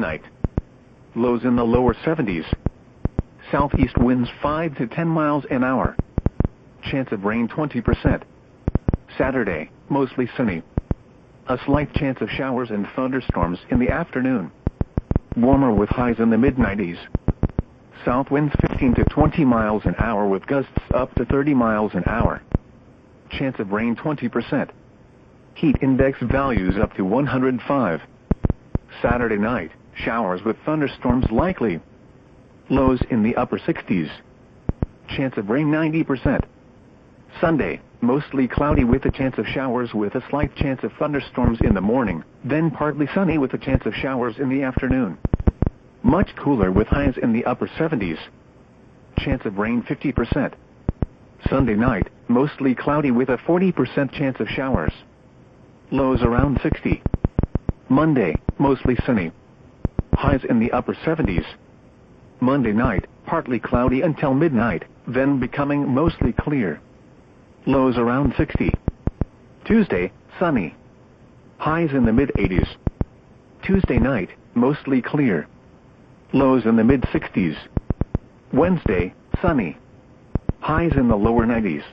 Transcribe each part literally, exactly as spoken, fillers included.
Night. Lows in the lower seventies. Southeast winds five to ten miles an hour. Chance of rain twenty percent. Saturday, mostly sunny. A slight chance of showers and thunderstorms in the afternoon. Warmer with highs in the mid nineties. South winds fifteen to twenty miles an hour with gusts up to thirty miles an hour. Chance of rain twenty percent. Heat index values up to one hundred five. Saturday night, showers with thunderstorms likely. Lows in the upper sixties. Chance of rain ninety percent. Sunday, mostly cloudy with a chance of showers with a slight chance of thunderstorms in the morning, then partly sunny with a chance of showers in the afternoon. Much cooler with highs in the upper seventies. Chance of rain fifty percent. Sunday night, mostly cloudy with a forty percent chance of showers. Lows around sixty. Monday, mostly sunny. Highs in the upper seventies. Monday night, partly cloudy until midnight, then becoming mostly clear. Lows around sixty. Tuesday, sunny. Highs in the mid eighties. Tuesday night, mostly clear. Lows in the mid sixties. Wednesday, sunny. Highs in the lower nineties.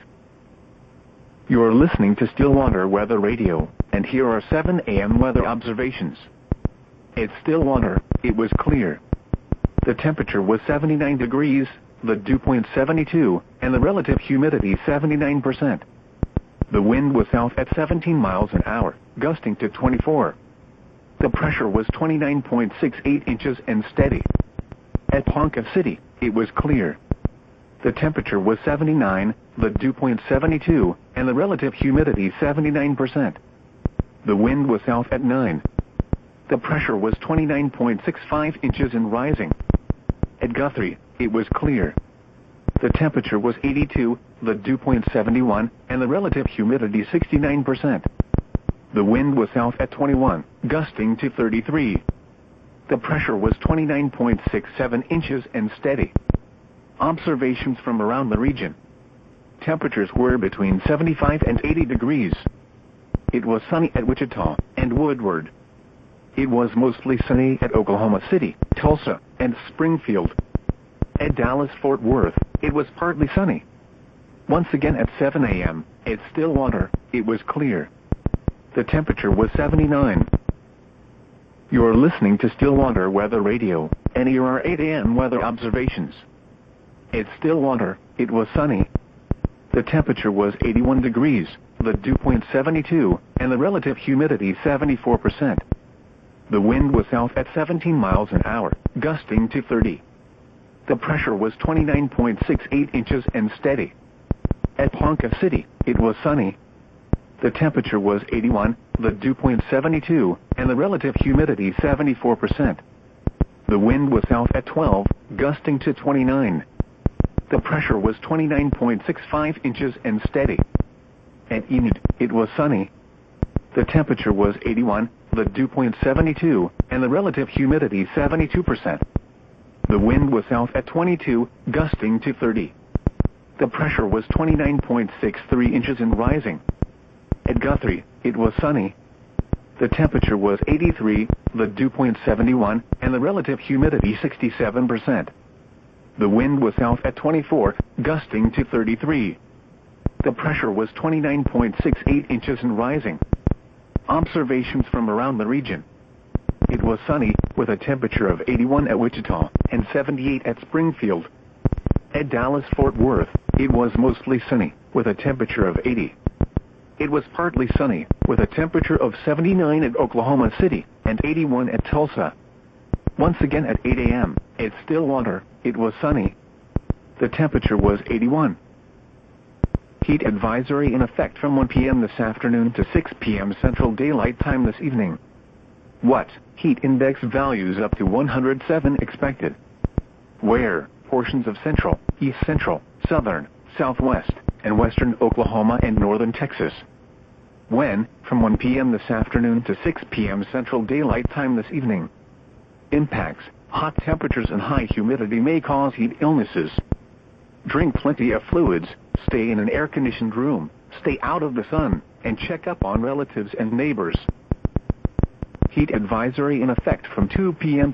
You're listening to Stillwater Weather Radio, and here are seven A M weather observations. At Stillwater, it was clear. The temperature was seventy-nine degrees, the dew point seventy-two, and the relative humidity seventy-nine percent. The wind was south at seventeen miles an hour, gusting to twenty-four. The pressure was twenty-nine point six eight inches and steady. At Ponca City, it was clear. The temperature was seventy-nine, the dew point seventy-two, and the relative humidity seventy-nine percent. The wind was south at nine. The pressure was twenty-nine point six five inches and rising. At Guthrie, it was clear. The temperature was eighty-two, the dew point seventy-one, and the relative humidity sixty-nine percent. The wind was south at twenty-one, gusting to thirty-three. The pressure was twenty-nine point six seven inches and steady. Observations from around the region. Temperatures were between seventy-five and eighty degrees. It was sunny at Wichita and Woodward. It was mostly sunny at Oklahoma City, Tulsa, and Springfield. At Dallas-Fort Worth, it was partly sunny. Once again at seven A M, at Stillwater, it was clear. The temperature was seventy-nine. You're listening to Stillwater Weather Radio, and here are eight A M weather observations. At Stillwater, it was sunny. The temperature was eighty-one degrees, the dew point seventy-two, and the relative humidity seventy-four percent. The wind was south at seventeen miles an hour, gusting to thirty. The pressure was twenty-nine point six eight inches and steady. At Ponca City, it was sunny. The temperature was eighty-one, the dew point seventy-two, and the relative humidity seventy-four percent. The wind was south at twelve, gusting to twenty-nine. The pressure was twenty-nine point six five inches and steady. At Enid, it was sunny. The temperature was eighty-one, the dew point seventy-two, and the relative humidity seventy-two percent. The wind was south at twenty-two, gusting to thirty. The pressure was twenty-nine point six three inches and rising. At Guthrie, it was sunny. The temperature was eighty-three, the dew point seventy-one, and the relative humidity sixty-seven percent. The wind was south at twenty-four, gusting to thirty-three. The pressure was twenty-nine point six eight inches and rising. Observations from around the region. It was sunny, with a temperature of eighty-one at Wichita and seventy-eight at Springfield. At Dallas-Fort Worth, it was mostly sunny, with a temperature of eighty. It was partly sunny, with a temperature of seventy-nine at Oklahoma City and eighty-one at Tulsa. Once again at eight A M, at Stillwater, it was sunny. The temperature was eighty-one. Heat advisory in effect from one P M this afternoon to six P M Central Daylight Time this evening. What? Heat index values up to one hundred seven expected. Where? Portions of central, east central, southern, southwest, and western Oklahoma and northern Texas. When? From one P M this afternoon to six P M Central Daylight Time this evening. Impacts. Hot temperatures and high humidity may cause heat illnesses. Drink plenty of fluids, stay in an air-conditioned room, stay out of the sun, and check up on relatives and neighbors. Heat advisory in effect from two P M